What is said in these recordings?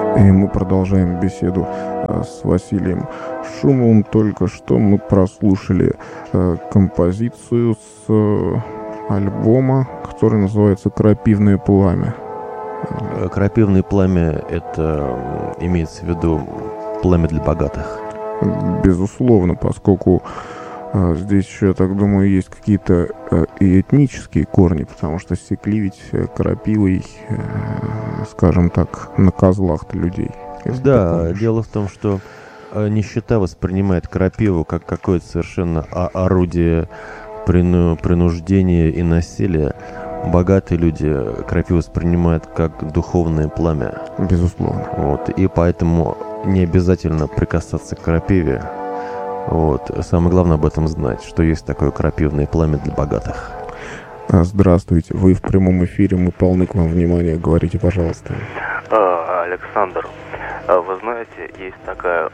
И мы продолжаем беседу с Василием Шумовым. Только что мы прослушали композицию с альбома, который называется «Крапивное пламя». «Крапивное пламя» — это имеется в виду пламя для богатых. Безусловно, поскольку здесь еще, я так думаю, есть какие-то и этнические корни, потому что секли ведь крапивой, скажем так, на козлах-то людей. Да, дело в том, что нищета воспринимает крапиву как какое-то совершенно орудие принуждения и насилия. Богатые люди крапиву воспринимают как духовное пламя. Безусловно. Вот, и поэтому не обязательно прикасаться к крапиве. Вот. Самое главное об этом знать, что есть такое крапивное пламя для богатых. Здравствуйте, вы в прямом эфире, мы полны к вам внимания, говорите, пожалуйста. Александр, вы знаете, есть такая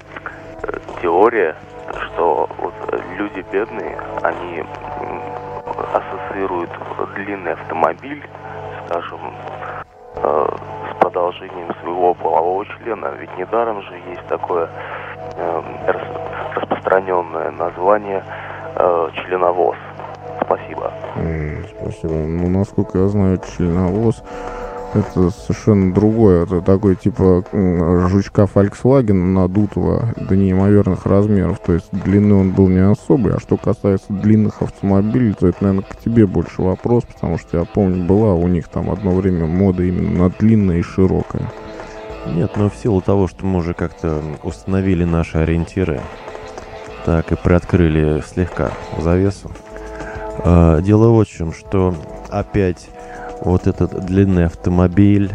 теория, что вот люди бедные, они ассоциируют длинный автомобиль, скажем, с продолжением своего полового члена. Ведь недаром же есть такое распространенное название членовоз. Спасибо. Спасибо. Ну, насколько я знаю, членовоз это совершенно другое. Это такой типа жучка Volkswagen надутого до неимоверных размеров. То есть длины он был не особый. А что касается длинных автомобилей, то это, наверное, к тебе больше вопрос, потому что я помню, была у них там одно время мода именно на длинное и широкое. Нет, но в силу того, что мы уже как-то установили наши ориентиры, так и приоткрыли слегка завесу. Дело вот в чем, что опять вот этот длинный автомобиль,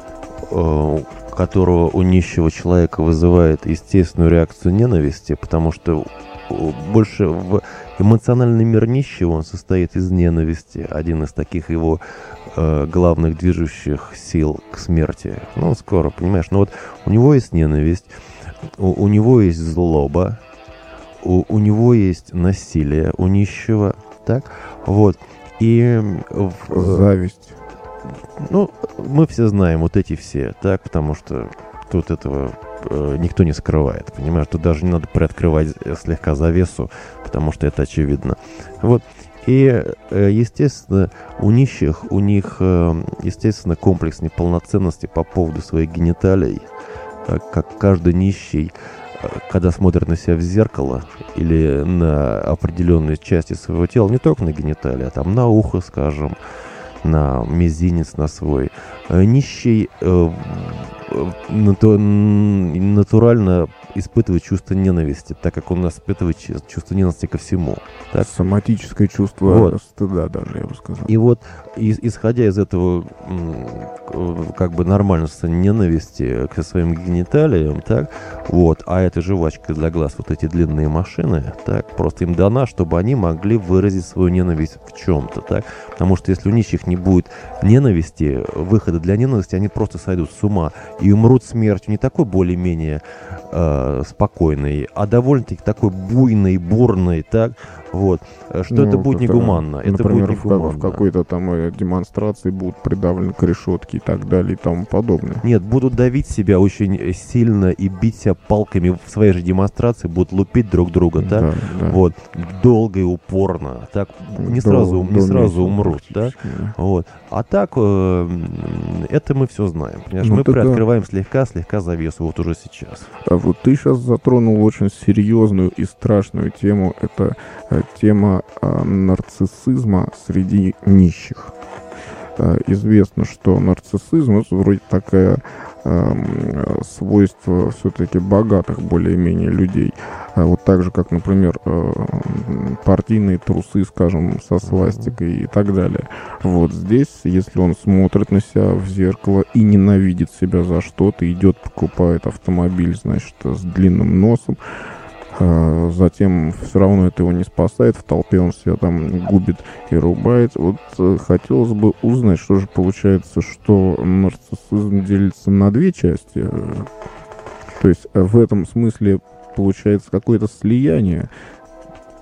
которого у нищего человека вызывает естественную реакцию ненависти, потому что больше в эмоциональный мир нищего он состоит из ненависти. Один из таких его главных движущих сил к смерти. Ну, скоро, понимаешь. Но вот у него есть ненависть, у него есть злоба, у него есть насилие у нищего, так? Вот. И зависть. Ну, мы все знаем вот эти все, так, потому что тут этого никто не скрывает, понимаешь? Тут даже не надо приоткрывать слегка завесу, потому что это очевидно. Вот. И, естественно, у нищих, у них, естественно, комплекс неполноценности по поводу своих гениталий, так как каждый нищий, когда смотрит на себя в зеркало или на определенные части своего тела, не только на гениталии, а там на ухо, скажем, на мизинец, на свой, нищий натурально испытывает чувство ненависти, так как он испытывает чувство ненависти ко всему. Так? Соматическое чувство стыда даже, я бы сказал. И вот, исходя из этого, как бы нормального состояния ненависти к своим гениталиям, так, вот, а это жвачка для глаз, вот эти длинные машины, так, просто им дана, чтобы они могли выразить свою ненависть в чем-то, так, потому что если у нищих не будет ненависти, выхода для ненависти, они просто сойдут с ума и умрут смертью не такой более-менее спокойной, а довольно-таки такой буйной, бурной, так, вот, что это будет негуманно. Это например, будет негуманно. В какой-то там демонстрации будут придавлены к решетке и так далее и тому подобное. Нет, будут давить себя очень сильно и бить себя палками в своей же демонстрации, будут лупить друг друга, так? Да, да. Вот, долго и упорно, так, не сразу умрут, да? Вот. А так, это мы все знаем, понимаешь? Мы приоткрываем слегка завесу вот уже сейчас. А вот ты сейчас затронул очень серьезную и страшную тему, это тема нарциссизма среди нищих. Известно, что нарциссизм — это вроде такое свойство все-таки богатых более-менее людей. Вот так же, как, например, партийные трусы, скажем, со свастикой и так далее. Вот здесь, если он смотрит на себя в зеркало и ненавидит себя за что-то, идет, покупает автомобиль, значит, с длинным носом, затем все равно это его не спасает, в толпе он себя там губит и рубает. Вот хотелось бы узнать, что же получается, что нарциссизм делится на две части. То есть в этом смысле получается какое-то слияние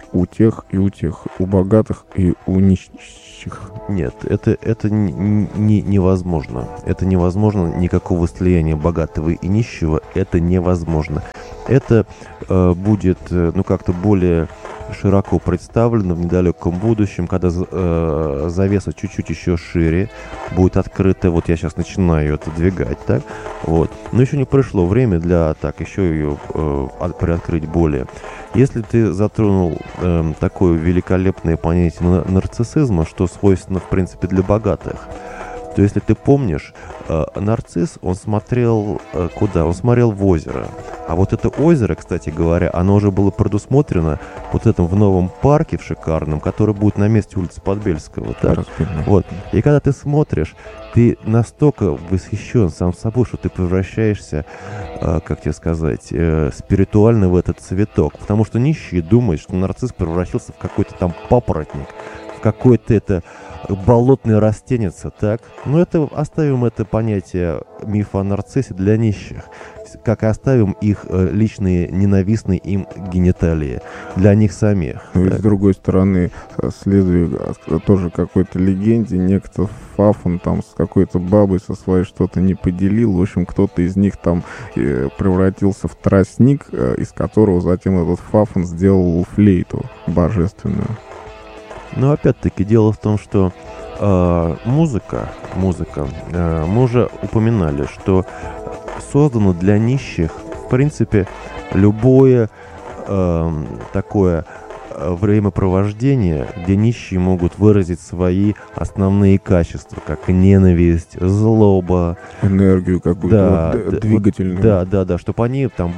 у тех и у тех, у богатых и у нищих. Нет, это невозможно. Это невозможно, никакого слияния богатого и нищего, это невозможно. Это будет, как-то более широко представлено в недалеком будущем, когда завеса чуть-чуть еще шире будет открыта. Вот я сейчас начинаю это двигать, так? Вот. Но еще не пришло время для еще ее приоткрыть более. Если ты затронул такое великолепное понятие нарциссизма, что свойственно, в принципе, для богатых, то если ты помнишь, нарцисс, он смотрел куда? Он смотрел в озеро. А вот это озеро, кстати говоря, оно уже было предусмотрено вот этом в новом парке в шикарном, который будет на месте улицы Подбельского. Так? Вот. И когда ты смотришь, ты настолько восхищен сам собой, что ты превращаешься, спиритуально в этот цветок. Потому что нищие думают, что нарцисс превратился в какой-то там папоротник, в какой-то болотная растеница, так? Но оставим это понятие мифа о нарциссе для нищих, как и оставим их личные ненавистные им гениталии для них самих. Ну и с другой стороны, следуя тоже какой-то легенде, некто Фафон там с какой-то бабой со своей что-то не поделил. В общем, кто-то из них там превратился в тростник, из которого затем этот Фафон сделал флейту божественную. Но опять-таки дело в том, что музыка, мы уже упоминали, что создано для нищих, в принципе, любое такое времяпровождение, где нищие могут выразить свои основные качества, как ненависть, злоба, энергию какую-то, двигательную. Да, чтобы они там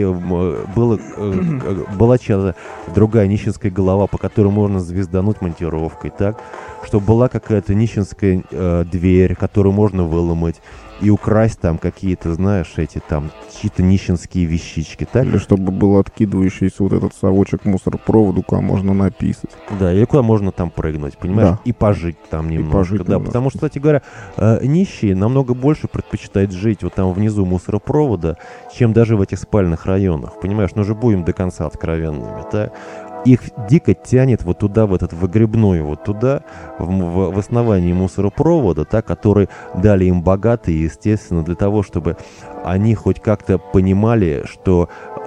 была чья-то другая нищенская голова, по которой можно звездануть монтировкой, так, чтобы была какая-то нищенская дверь, которую можно выломать и украсть там какие-то, знаешь, чьи-то нищенские вещички, так? Или чтобы был откидывающийся вот этот совочек мусоропроводу, куда можно написать. Да, или куда можно там прыгнуть, понимаешь? Да. И пожить там немножко. Да, потому что, кстати говоря, нищие намного больше предпочитают жить вот там внизу мусоропровода, чем даже в этих спальных районах, понимаешь? Ну же будем до конца откровенными, так? Их дико тянет вот туда, в этот выгребной, вот туда, в основании мусоропровода, так, который дали им богатые, естественно, для того, чтобы они хоть как-то понимали, что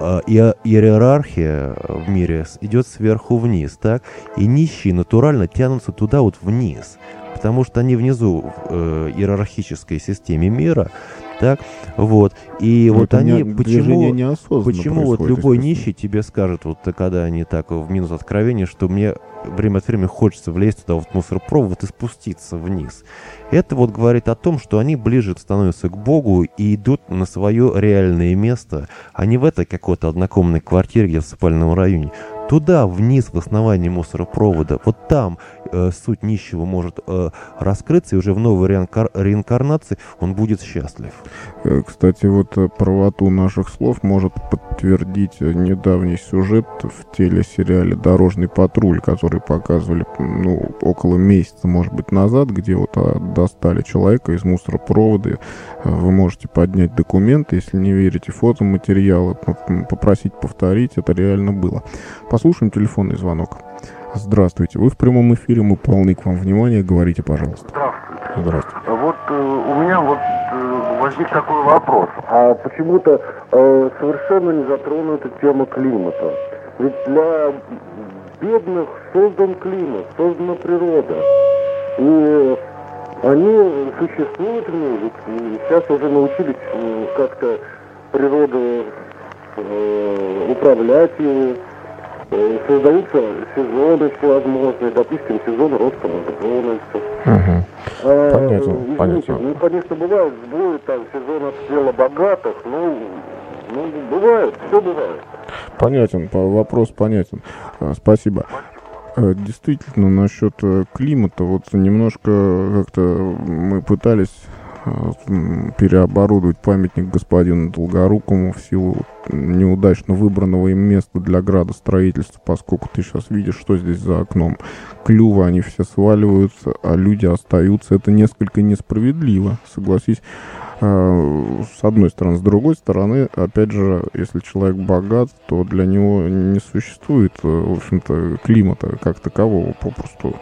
иерархия в мире идет сверху вниз, так, и нищие натурально тянутся туда вот вниз, потому что они внизу в иерархической системе мира, так, вот, и но вот они, почему вот любой нищий тебе скажет, вот когда они так в минус откровения, что мне время от времени хочется влезть туда в мусоропровод и спуститься вниз. Это вот говорит о том, что они ближе становятся к Богу и идут на свое реальное место, а не в этой какой-то однокомнатной квартире, где в спальном районе. Туда, вниз, в основании мусоропровода, вот там суть нищего может раскрыться, и уже в новой реинкарнации он будет счастлив. Кстати, вот правоту наших слов может подтвердить недавний сюжет в телесериале «Дорожный патруль», который показывали около месяца, может быть, назад, где вот достали человека из мусоропровода. Вы можете поднять документы, если не верите, фотоматериалы, попросить повторить, это реально было. Послушаем телефонный звонок. Здравствуйте, вы в прямом эфире, мы полны к вам внимания, говорите, пожалуйста. Здравствуйте. Вот у меня возник такой вопрос. А почему-то совершенно не затронута тема климата. Ведь для бедных создан климат, создана природа. И они существуют в ней, ведь сейчас уже научились как-то природу управлять ею. Создаются сезоны всевозможные, допустим, сезон роста Макдональдса. Понятно. Ну, конечно, бывают сбои, там, сезон отстрела богатых, бывает, все бывает. Понятен, вопрос понятен. Спасибо. Действительно, насчет климата, вот немножко как-то мы пытались переоборудовать памятник господину Долгорукому в силу неудачно выбранного им места для градостроительства, поскольку ты сейчас видишь, что здесь за окном. Клювы, они все сваливаются, а люди остаются. Это несколько несправедливо, согласись. с одной стороны. С другой стороны, опять же, если человек богат, то для него не существует, в общем-то, климата как такового попросту.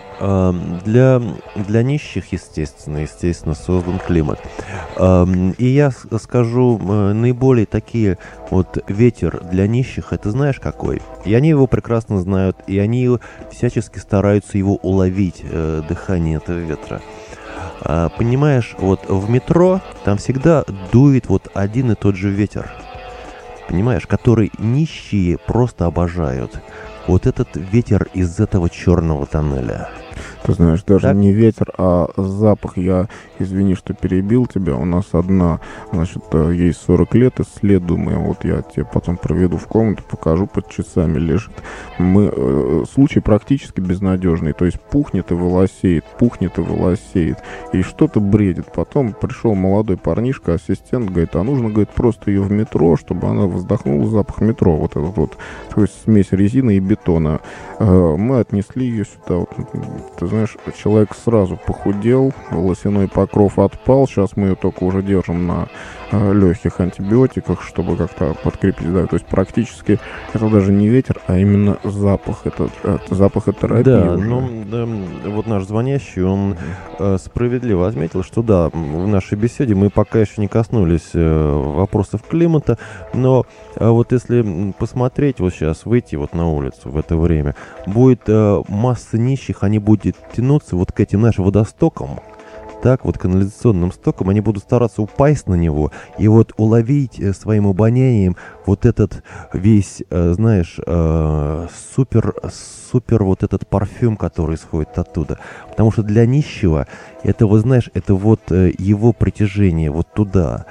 Для нищих, естественно, создан климат. И я скажу, наиболее такие вот ветер для нищих, это знаешь какой? И они его прекрасно знают, и они всячески стараются его уловить, дыхание этого ветра. Понимаешь, вот в метро там всегда дует вот один и тот же ветер, понимаешь, который нищие просто обожают. Вот этот ветер из этого черного тоннеля. Ты знаешь, даже так? Не ветер, а запах. Я, извини, что перебил тебя. У нас одна, значит, ей 40 лет, исследуемая. Вот я тебе потом проведу в комнату, покажу, под часами лежит. Случай практически безнадежный. То есть пухнет и волосеет, пухнет и волосеет. И что-то бредит. Потом пришел молодой парнишка, ассистент, говорит, а нужно, говорит, просто ее в метро, чтобы она вздохнула запах метро. Вот этот вот, то есть смесь резины и бетона. Мы отнесли ее сюда. Вот, ты знаешь, человек сразу похудел, волосяной покров отпал. Сейчас мы ее только уже держим на легких антибиотиках, чтобы как-то подкрепить. Да, то есть практически это даже не ветер, а именно запах. Это запахотерапия. Да, уже. да, вот наш звонящий, он справедливо отметил, что да, в нашей беседе мы пока еще не коснулись вопросов климата, но вот если посмотреть вот сейчас, выйти вот на улицу в это время, будет масса нищих, они будут тянуться вот к этим нашим водостокам, так, вот канализационным стоком, они будут стараться упасть на него и вот уловить своим обонянием вот этот весь, знаешь, супер вот этот парфюм, который исходит оттуда. Потому что для нищего это, вот знаешь, это вот его притяжение вот туда,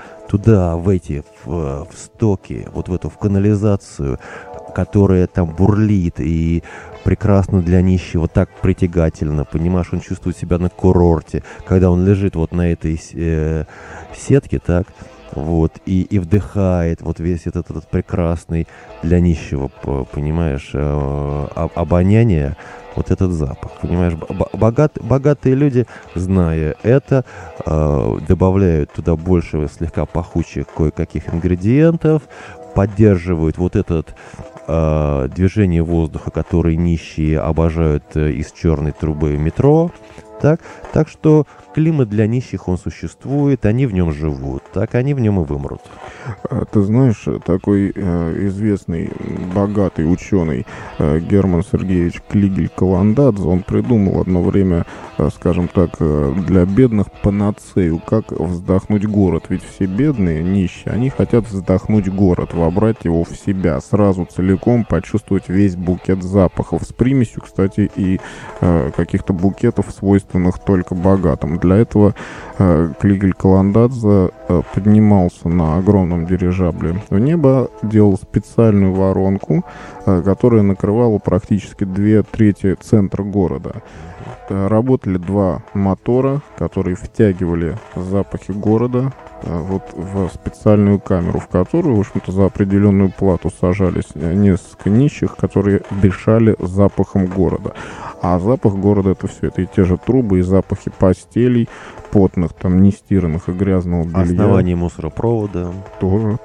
в стоки, вот в эту, в канализацию, которая там бурлит и прекрасно для нищего, так притягательно, понимаешь, он чувствует себя на курорте, когда он лежит вот на этой сетке, так, вот, и вдыхает вот весь этот прекрасный для нищего, понимаешь, обоняние, вот этот запах, понимаешь, богатые люди, зная это, добавляют туда больше слегка пахучих кое-каких ингредиентов, поддерживают вот этот движение воздуха, который нищие обожают из черной трубы метро. Так что климат для нищих, он существует, они в нем живут, так они в нем и вымрут. Ты знаешь, такой известный, богатый ученый Герман Сергеевич Клигель-Каландадзе, он придумал одно время, скажем так, для бедных панацею, как вздохнуть город. Ведь все бедные, нищие, они хотят вздохнуть город, вобрать его в себя, сразу целиком почувствовать весь букет запахов. С примесью, кстати, и каких-то букетов, свойственных только богатым. Для этого Клигель-Каландадзе поднимался на огромном дирижабле в небо, делал специальную воронку, которая накрывала практически 2/3 центра города. Работали два мотора, которые втягивали запахи города вот в специальную камеру, в которую, в общем-то, за определенную плату сажались несколько нищих, которые дышали запахом города. А запах города — это все, это и те же трубы, и запахи постелей, потных, там, нестиранных и грязного белья. Основание мусоропровода. Тоже.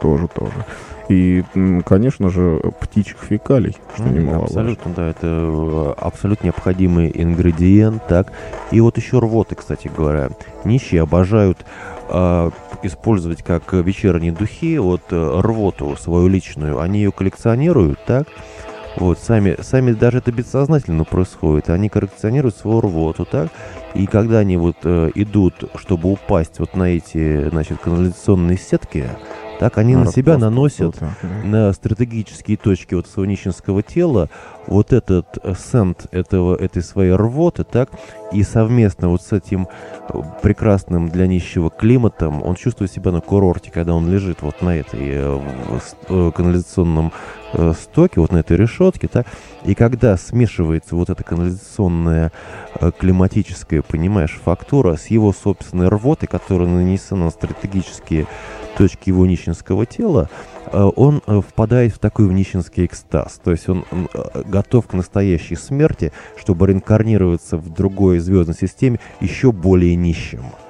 И, конечно же, птичьих фекалий, что немаловажно. Абсолютно, да, это абсолютно необходимый ингредиент, так. И вот еще рвоты, кстати говоря. Нищие обожают использовать как вечерние духи, вот рвоту свою личную, они ее коллекционируют, так. Вот, сами даже это бессознательно происходит. Они коллекционируют свою рвоту, так? И когда они вот идут, чтобы упасть вот на эти, значит, канализационные сетки, так, они на себя наносят на стратегические точки вот своего нищенского тела вот этот сент этой своей рвоты, так, и совместно вот с этим прекрасным для нищего климатом он чувствует себя на курорте, когда он лежит вот на этой канализационном стоке, вот на этой решетке, так, и когда смешивается вот эта канализационная климатическая, понимаешь, фактура с его собственной рвотой, которая нанесена на стратегические точки его нищенского тела, он впадает в такой нищенский экстаз. То есть он готов к настоящей смерти, чтобы реинкарнироваться в другой звездной системе еще более нищим.